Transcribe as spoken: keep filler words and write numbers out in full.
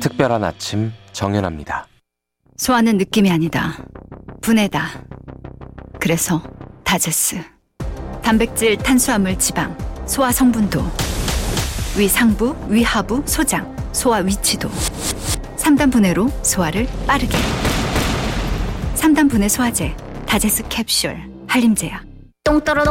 특별한 아침 정연합니다. 소화는 느낌이 아니다. 분해다. 그래서 다제스. 단백질, 탄수화물, 지방, 소화 성분도, 위 상부, 위 하부, 소장, 소화 위치도. 삼 단 분해로 소화를 빠르게. 삼 단 분해 소화제, 다제스 캡슐, 한림제약. 똥 떨어져